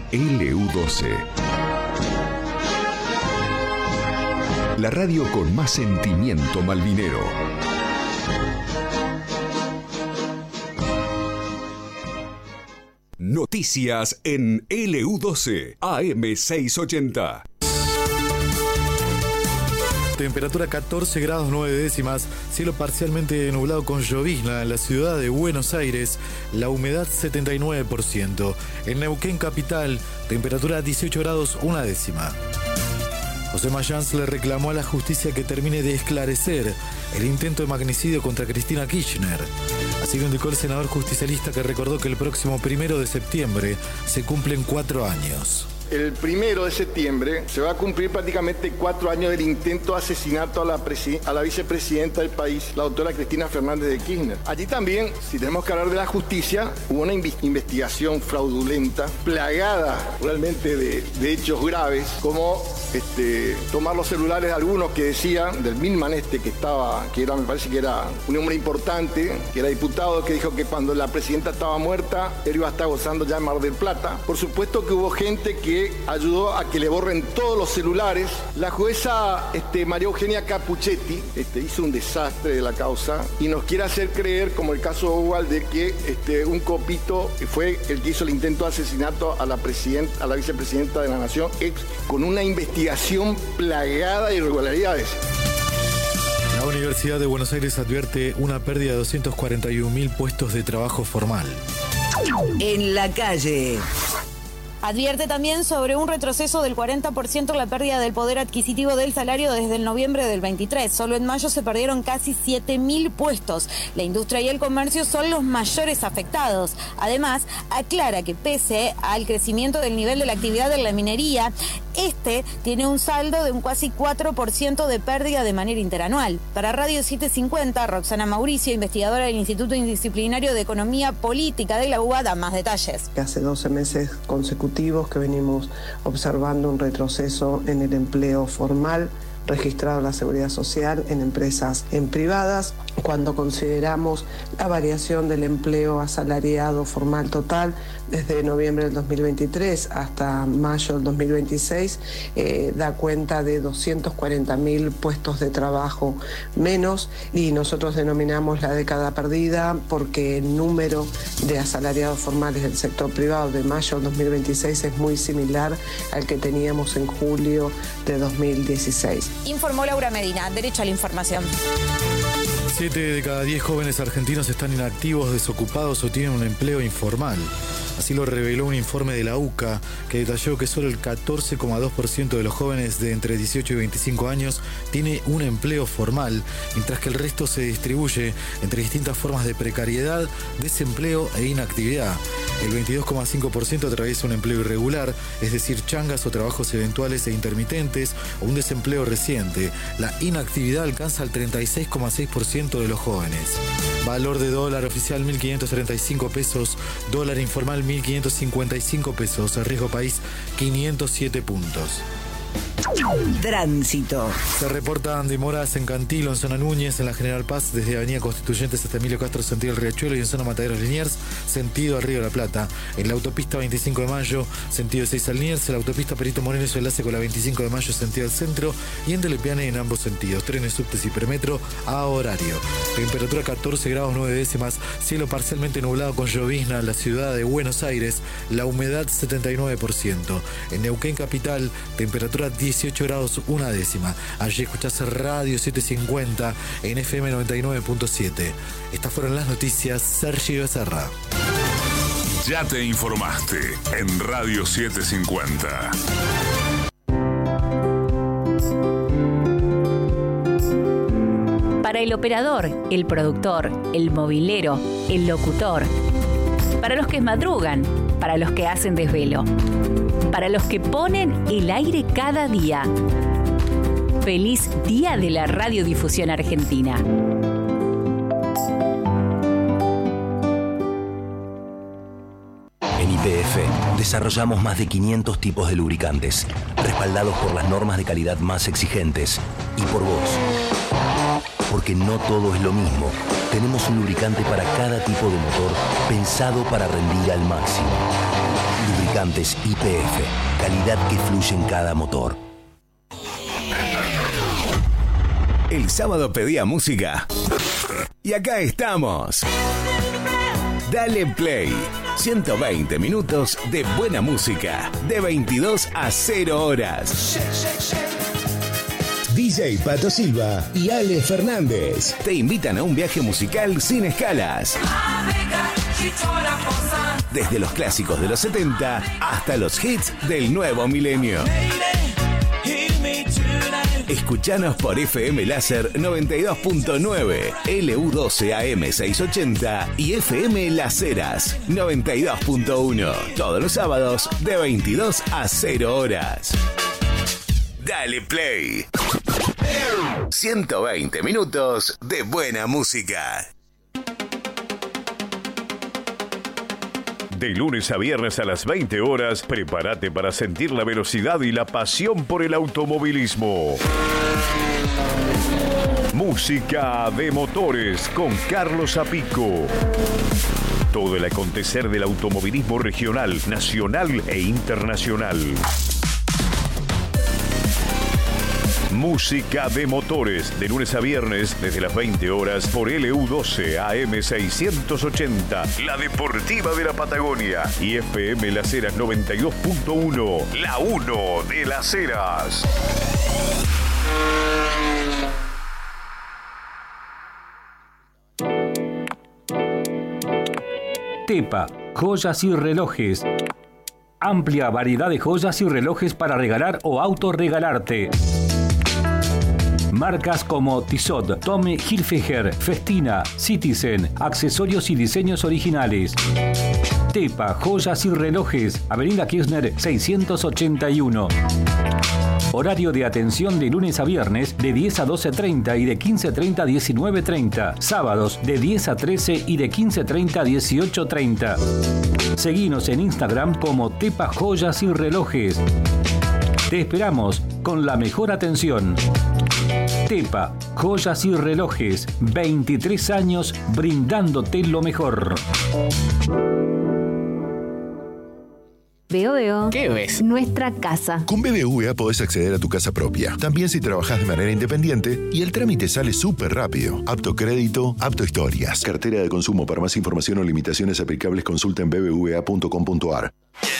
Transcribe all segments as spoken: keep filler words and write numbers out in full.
L U doce. La radio con más sentimiento malvinero. Noticias en L U doce, A M seiscientos ochenta. Temperatura catorce grados nueve décimas, cielo parcialmente nublado con llovizna en la ciudad de Buenos Aires, la humedad setenta y nueve por ciento. En Neuquén capital, temperatura dieciocho grados una décima. José Mayans le reclamó a la justicia que termine de esclarecer el intento de magnicidio contra Cristina Kirchner. Así lo indicó el senador justicialista, que recordó que el próximo primero de septiembre se cumplen cuatro años. El primero de septiembre se va a cumplir prácticamente cuatro años del intento de asesinato a la, a la vicepresidenta del país, la doctora Cristina Fernández de Kirchner. Allí también, si tenemos que hablar de la justicia, hubo una investigación fraudulenta, plagada realmente de, de hechos graves, como este, tomar los celulares de algunos que decían, del Milman este que estaba, que era, me parece que era un hombre importante, que era diputado, que dijo que cuando la presidenta estaba muerta, él iba a estar gozando ya en Mar del Plata. Por supuesto que hubo gente que ayudó a que le borren todos los celulares. La jueza este, María Eugenia Capuchetti este, hizo un desastre de la causa y nos quiere hacer creer, como el caso Oval, de que este, un copito fue el que hizo el intento de asesinato a la, presidenta, a la vicepresidenta de la Nación, ex, con una investigación plagada de irregularidades. La Universidad de Buenos Aires advierte una pérdida de doscientos cuarenta y un mil puestos de trabajo formal. En la calle. Advierte también sobre un retroceso del cuarenta por ciento en la pérdida del poder adquisitivo del salario desde el noviembre del veintitrés. Solo en mayo se perdieron casi siete mil puestos. La industria y el comercio son los mayores afectados. Además, aclara que pese al crecimiento del nivel de la actividad de la minería, este tiene un saldo de un casi cuatro por ciento de pérdida de manera interanual. Para Radio setecientos cincuenta, Roxana Mauricio, investigadora del Instituto Interdisciplinario de Economía Política de la U B A, da más detalles. Hace doce meses consecutivos que venimos observando un retroceso en el empleo formal registrado en la Seguridad Social en empresas en privadas. Cuando consideramos la variación del empleo asalariado formal total desde noviembre del dos mil veintitrés hasta mayo del dos mil veintiséis, eh, da cuenta de doscientos cuarenta mil puestos de trabajo menos, y nosotros denominamos la década perdida porque el número de asalariados formales del sector privado de mayo del dos mil veintiséis es muy similar al que teníamos en julio de dos mil dieciséis. Informó Laura Medina. Derecho a la información. Siete de cada diez jóvenes argentinos están inactivos, desocupados o tienen un empleo informal. Así lo reveló un informe de la U C A, que detalló que solo el catorce coma dos por ciento de los jóvenes de entre dieciocho y veinticinco años tiene un empleo formal, mientras que el resto se distribuye entre distintas formas de precariedad, desempleo e inactividad. El veintidós coma cinco por ciento atraviesa un empleo irregular, es decir, changas o trabajos eventuales e intermitentes, o un desempleo reciente. La inactividad alcanza el treinta y seis coma seis por ciento de los jóvenes. Valor de dólar oficial mil quinientos treinta y cinco pesos, dólar informal mil quinientos cincuenta y cinco pesos, riesgo país quinientos siete puntos. Tránsito. Se reportan demoras en Cantilo, en zona Núñez, en la General Paz, desde Avenida Constituyentes hasta Emilio Castro, sentido el Riachuelo, y en zona Mataderos Liniers, sentido al Río de la Plata. En la autopista veinticinco de mayo, sentido de Seiza al Liniers, en la autopista Perito Moreno, su enlace con la veinticinco de mayo, sentido al centro, y en Telepiane en ambos sentidos. Trenes, subtes y premetro a horario. Temperatura catorce grados nueve décimas, cielo parcialmente nublado con llovizna en la ciudad de Buenos Aires, la humedad setenta y nueve por ciento. En Neuquén capital, temperatura dieciocho grados una décima. Allí escuchás Radio setecientos cincuenta en F M noventa y nueve punto siete. Estas fueron las noticias. Sergio Becerra. Ya te informaste en Radio setecientos cincuenta. Para el operador, el productor, el movilero, el locutor. Para los que madrugan, para los que hacen desvelo. Para los que ponen el aire cada día. Feliz Día de la Radiodifusión Argentina. En Y P F desarrollamos más de quinientos tipos de lubricantes, respaldados por las normas de calidad más exigentes y por vos. Porque no todo es lo mismo. Tenemos un lubricante para cada tipo de motor, pensado para rendir al máximo. Lubricante Lubricantes Y P F. Calidad que fluye en cada motor. El sábado pedía música. Y acá estamos. Dale Play. ciento veinte minutos de buena música. De veintidós a cero horas. D J Pato Silva y Ale Fernández te invitan a un viaje musical sin escalas. Desde los clásicos de los setenta hasta los hits del nuevo milenio. Escuchanos por F M Láser noventa y dos punto nueve, L U doce A M seiscientos ochenta y F M Las Heras noventa y dos punto uno. Todos los sábados de veintidós a cero horas. Dale Play. ciento veinte minutos de buena música. De lunes a viernes a las veinte horas, prepárate para sentir la velocidad y la pasión por el automovilismo. Música de motores con Carlos Apico. Todo el acontecer del automovilismo regional, nacional e internacional. Música de motores, de lunes a viernes, desde las veinte horas, por L U doce A M seiscientos ochenta, la deportiva de la Patagonia, y F M Las Heras noventa y dos punto uno, la uno de Las Heras. Tepa, joyas y relojes. Amplia variedad de joyas y relojes para regalar o autorregalarte. Marcas como Tissot, Tommy Hilfiger, Festina, Citizen, accesorios y diseños originales. Tepa, joyas y relojes, Avenida Kirchner seiscientos ochenta y uno. Horario de atención de lunes a viernes de diez a doce treinta y de quince treinta a diecinueve treinta. Sábados de diez a trece y de quince treinta a dieciocho treinta. Seguinos en Instagram como Tepa Joyas y Relojes. Te esperamos con la mejor atención. Tepa, joyas y relojes, veintitrés años brindándote lo mejor. Veo, veo. ¿Qué ves? Nuestra casa. Con B B V A podés acceder a tu casa propia. También si trabajás de manera independiente y el trámite sale súper rápido. Apto crédito, apto historias. Cartera de consumo. Para más información o limitaciones aplicables consulta en b b v a punto com punto a r.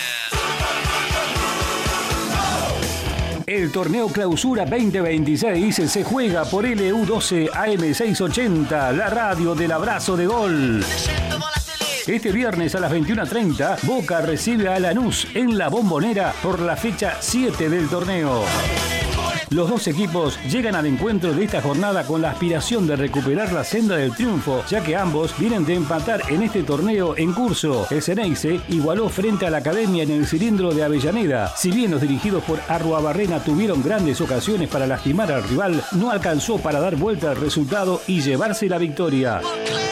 El torneo Clausura veinte veintiséis se juega por L U doce A M seiscientos ochenta, la radio del abrazo de gol. Este viernes a las veintiuna treinta, Boca recibe a Lanús en la Bombonera por la fecha siete del torneo. Los dos equipos llegan al encuentro de esta jornada con la aspiración de recuperar la senda del triunfo, ya que ambos vienen de empatar en este torneo en curso. El Ceneice igualó frente a la Academia en el cilindro de Avellaneda. Si bien los dirigidos por Arruabarrena tuvieron grandes ocasiones para lastimar al rival, no alcanzó para dar vuelta al resultado y llevarse la victoria.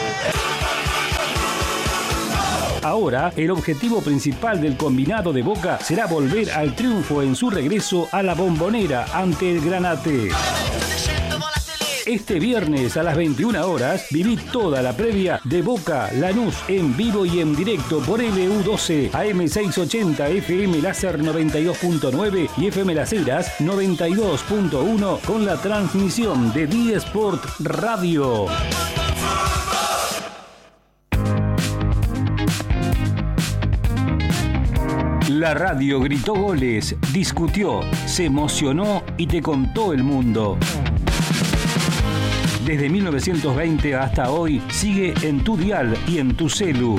Ahora, el objetivo principal del combinado de Boca será volver al triunfo en su regreso a la Bombonera ante el Granate. Este viernes a las veintiuna horas, viví toda la previa de Boca Lanús en vivo y en directo por L U doce A M seiscientos ochenta, F M Láser noventa y dos punto nueve y F M Las Heras noventa y dos punto uno con la transmisión de D Sport Radio. La radio gritó goles, discutió, se emocionó y te contó el mundo. Desde mil novecientos veinte hasta hoy sigue en tu dial y en tu celu.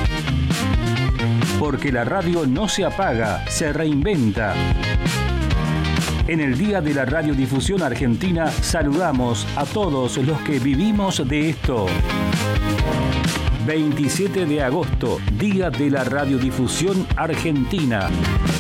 Porque la radio no se apaga, se reinventa. En el Día de la Radiodifusión Argentina saludamos a todos los que vivimos de esto. veintisiete de agosto, Día de la Radiodifusión Argentina.